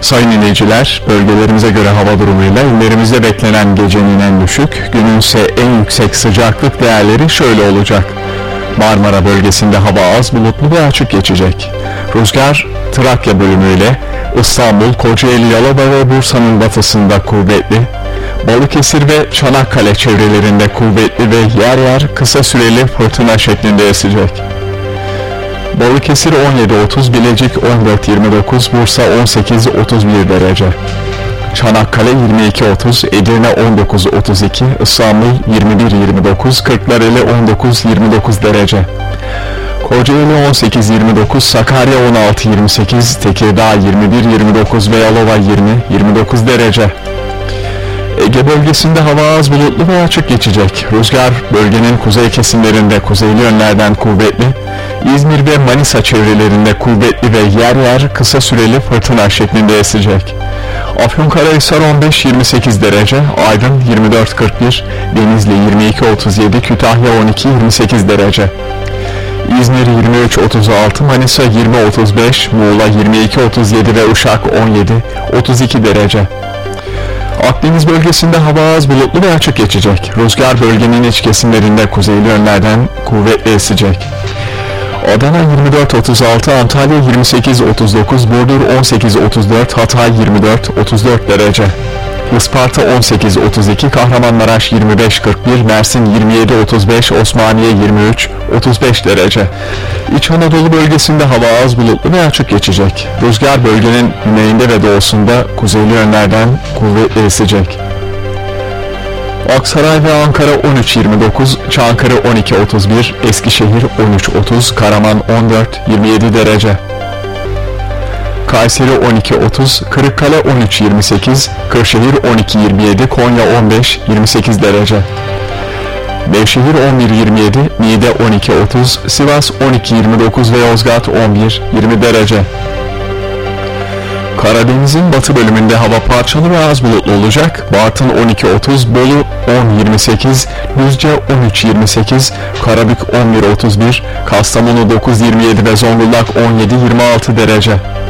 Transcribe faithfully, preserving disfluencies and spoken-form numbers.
Sayın dinleyiciler, bölgelerimize göre hava durumuyla illerimizde beklenen gecenin en düşük, günün ise en yüksek sıcaklık değerleri şöyle olacak. Marmara bölgesinde hava az bulutlu ve açık geçecek. Rüzgar Trakya bölümüyle İstanbul, Kocaeli, Yalova ve Bursa'nın batısında kuvvetli, Balıkesir ve Çanakkale çevrelerinde kuvvetli ve yer yer kısa süreli fırtına şeklinde esecek. Balıkesir on yedi otuz, Bilecik on dört yirmi dokuz, Bursa on sekiz otuz bir derece. Çanakkale yirmi iki otuz, Edirne on dokuz otuz iki, İstanbul yirmi bir yirmi dokuz, Kırklareli on dokuz yirmi dokuz derece. Kocaeli on sekiz yirmi dokuz, Sakarya on altı yirmi sekiz, Tekirdağ yirmi bir yirmi dokuz ve Yalova yirmi yirmi dokuz derece. Ege bölgesinde hava az bulutlu ve açık geçecek. Rüzgar bölgenin kuzey kesimlerinde kuzeyli yönlerden kuvvetli, İzmir ve Manisa çevrelerinde kuvvetli ve yer yer kısa süreli fırtına şeklinde esecek. Afyonkarahisar on beş yirmi sekiz derece, Aydın yirmi dört kırk bir, Denizli yirmi iki otuz yedi, Kütahya on iki yirmi sekiz derece. İzmir yirmi üç otuz altı, Manisa yirmi otuz beş, Muğla yirmi iki otuz yedi ve Uşak on yedi otuz iki derece. Akdeniz bölgesinde hava az bulutlu ve açık geçecek. Rüzgar bölgenin iç kesimlerinde kuzeyli yönlerden kuvvetli esecek. Adana yirmi dört otuz altı, Antalya yirmi sekiz otuz dokuz, Burdur on sekiz otuz dört, Hatay yirmi dört otuz dört derece. Isparta on sekiz otuz iki, Kahramanmaraş yirmi beş kırk bir, Mersin yirmi yedi otuz beş, Osmaniye yirmi üç otuz beş derece. İç Anadolu bölgesinde hava az bulutlu ve açık geçecek. Rüzgar bölgenin güneyinde ve doğusunda kuzeyli yönlerden kuvvetli esecek. Aksaray ve Ankara on üç yirmi dokuz, Çankırı on iki otuz bir, Eskişehir on üç otuz, Karaman on dört yirmi yedi derece. Kayseri on iki otuz, Kırıkkale on üç yirmi sekiz, Kırşehir on iki yirmi yedi, Konya on beş yirmi sekiz derece. Beyşehir on bir yirmi yedi, Niğde on iki otuz, Sivas on iki yirmi dokuz ve Yozgat on bir yirmi derece. Karadeniz'in batı bölümünde hava parçalı ve az bulutlu olacak. Bartın on iki otuz, Bolu on yirmi sekiz, Düzce on üç yirmi sekiz, Karabük on bir otuz bir, Kastamonu dokuz yirmi yedi ve Zonguldak on yedi yirmi altı derece.